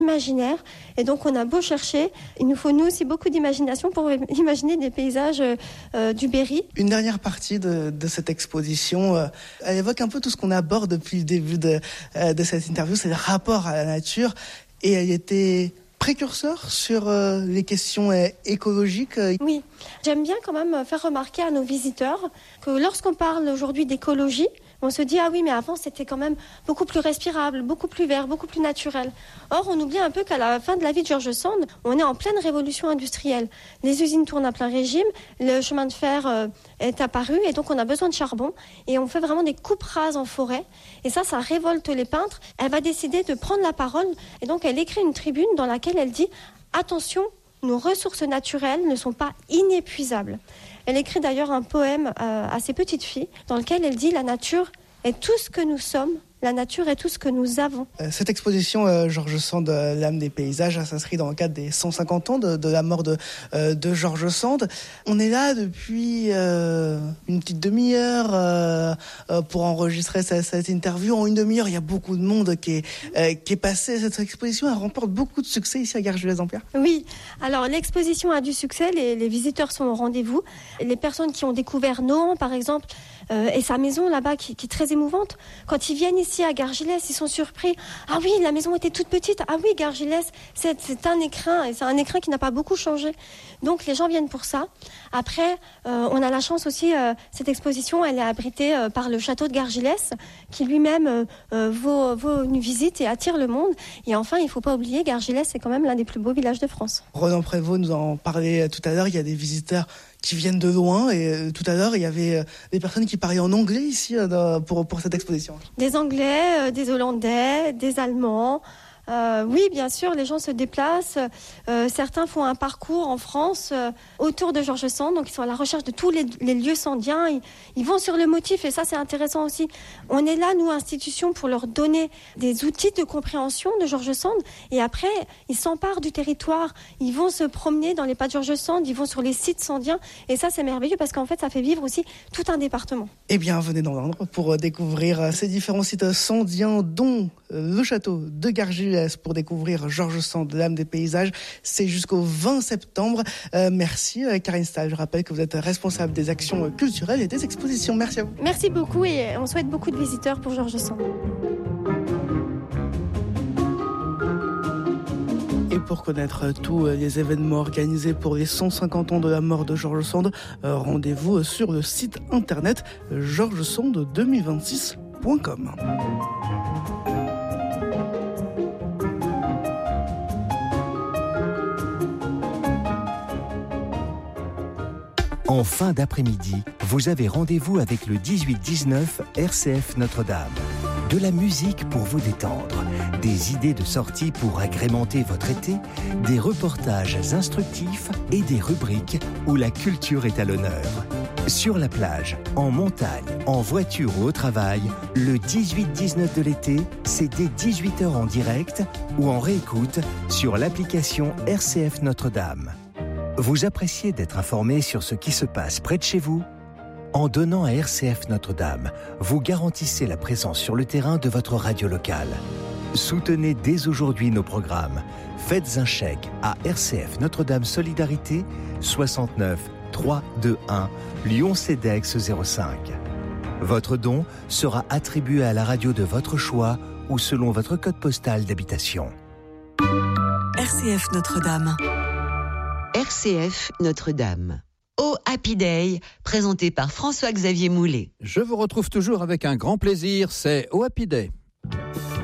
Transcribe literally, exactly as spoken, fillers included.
imaginaire. Et donc, on a beau chercher, il nous faut nous aussi beaucoup d'imagination pour imaginer des paysages euh, du Berry. Une dernière partie de, de cette exposition, euh, elle évoque un peu tout ce qu'on aborde depuis le début de, euh, de cette interview, c'est le rapport à la nature. Et elle était précurseur sur euh, les questions euh, écologiques. Oui, j'aime bien quand même faire remarquer à nos visiteurs que lorsqu'on parle aujourd'hui d'écologie, on se dit, ah oui, mais avant, c'était quand même beaucoup plus respirable, beaucoup plus vert, beaucoup plus naturel. Or, on oublie un peu qu'à la fin de la vie de George Sand, on est en pleine révolution industrielle. Les usines tournent à plein régime, le chemin de fer euh, est apparu, et donc on a besoin de charbon. Et on fait vraiment des coupes rases en forêt. Et ça, ça révolte les peintres. Elle va décider de prendre la parole. Et donc, elle écrit une tribune dans laquelle elle dit, attention, nos ressources naturelles ne sont pas inépuisables. Elle écrit d'ailleurs un poème euh, à ses petites filles dans lequel elle dit « La nature est tout ce que nous sommes, la nature est tout ce que nous avons ». Cette exposition, euh, George Sand, euh, l'âme des paysages, ça s'inscrit dans le cadre des cent cinquante ans de, de la mort de, euh, de George Sand. On est là depuis euh, une petite demi-heure euh, euh, pour enregistrer cette, cette interview. En une demi-heure, il y a beaucoup de monde qui est, euh, qui est passé. Cette exposition, elle remporte beaucoup de succès ici à Garges-Lez-Dampierre. Oui, alors l'exposition a du succès, les, les visiteurs sont au rendez-vous. Les personnes qui ont découvert Nohant, par exemple, euh, et sa maison là-bas qui, qui est très émouvante, quand ils viennent ici à Gargilès, ils sont surpris. Ah oui, la maison était toute petite. Ah oui, Gargilès, c'est, c'est un écrin, et c'est un écrin qui n'a pas beaucoup changé. Donc les gens viennent pour ça. Après, euh, on a la chance aussi, euh, cette exposition, elle est abritée euh, par le château de Gargilès, qui lui-même euh, euh, vaut, vaut une visite et attire le monde. Et enfin, il ne faut pas oublier, Gargilès, c'est quand même l'un des plus beaux villages de France. Ronan Prévost nous en parlait tout à l'heure, il y a des visiteurs qui viennent de loin, et euh, tout à l'heure il y avait euh, des personnes qui parlaient en anglais ici euh, pour, pour cette exposition. Des Anglais, euh, des Hollandais, des Allemands. Euh, oui, bien sûr, les gens se déplacent. Euh, certains font un parcours en France euh, autour de George Sand, donc ils sont à la recherche de tous les, les lieux sandiens. Ils, ils vont sur le motif, et ça, c'est intéressant aussi. On est là, nous, institution, pour leur donner des outils de compréhension de George Sand. Et après, ils s'emparent du territoire. Ils vont se promener dans les pas de George Sand. Ils vont sur les sites sandiens. Et ça, c'est merveilleux parce qu'en fait, ça fait vivre aussi tout un département. Eh bien, venez dans l'Indre pour découvrir ces différents sites sandiens, dont le château de Gargilès, pour découvrir George Sand, l'âme des paysages. C'est jusqu'au vingt septembre. Euh, merci euh, Karine Stahl. Je rappelle que vous êtes responsable des actions culturelles et des expositions. Merci à vous. Merci beaucoup, et on souhaite beaucoup de visiteurs pour George Sand. Et pour connaître tous les événements organisés pour les cent cinquante ans de la mort de George Sand, euh, rendez-vous sur le site internet georges sand deux mille vingt-six point com. En fin d'après-midi, vous avez rendez-vous avec le dix-huit dix-neuf R C F Notre-Dame. De la musique pour vous détendre, des idées de sortie pour agrémenter votre été, des reportages instructifs et des rubriques où la culture est à l'honneur. Sur la plage, en montagne, en voiture ou au travail, le dix-huit dix-neuf de l'été, c'est dès dix-huit heures en direct ou en réécoute sur l'application R C F Notre-Dame. Vous appréciez d'être informé sur ce qui se passe près de chez vous ? En donnant à R C F Notre-Dame, vous garantissez la présence sur le terrain de votre radio locale. Soutenez dès aujourd'hui nos programmes. Faites un chèque à R C F Notre-Dame Solidarité, soixante-neuf trois cent vingt-et-un, Lyon-Cedex zéro cinq. Votre don sera attribué à la radio de votre choix ou selon votre code postal d'habitation. R C F Notre-Dame. R C F Notre-Dame. Oh Happy Day, présenté par François-Xavier Moulet. Je vous retrouve toujours avec un grand plaisir, c'est Oh Happy Day.